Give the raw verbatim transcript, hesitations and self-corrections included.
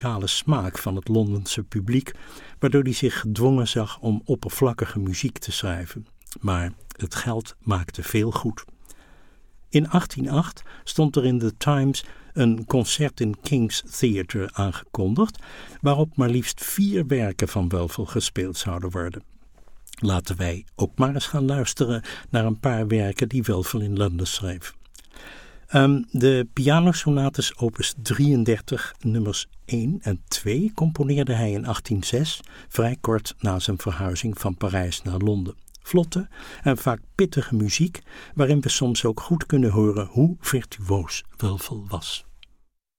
muzikale smaak van het Londense publiek, waardoor hij zich gedwongen zag om oppervlakkige muziek te schrijven. Maar het geld maakte veel goed. In achttien nul acht stond er in The Times een concert in King's Theatre aangekondigd, waarop maar liefst vier werken van Wölfel gespeeld zouden worden. Laten wij ook maar eens gaan luisteren naar een paar werken die Wölfel in Londen schreef. Um, de pianosonates opus drieëndertig, nummers één en twee componeerde hij in achttien nul zes, vrij kort na zijn verhuizing van Parijs naar Londen. Vlotte en vaak pittige muziek, waarin we soms ook goed kunnen horen hoe virtuoos Wölfel was.